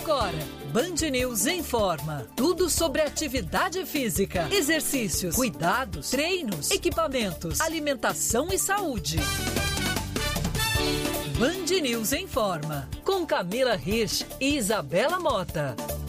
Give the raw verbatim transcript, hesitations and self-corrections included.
Agora, Band News informa. Tudo sobre atividade física, exercícios, cuidados, treinos, equipamentos, alimentação e saúde. Band News informa. Com Camila Hirsch e Isabela Mota.